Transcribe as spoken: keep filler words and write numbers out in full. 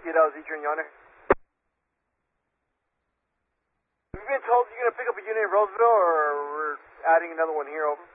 Kid, I was Eastern Yonder. Have you been told you're going to pick up a unit in Roseville, or we're adding another one here, over?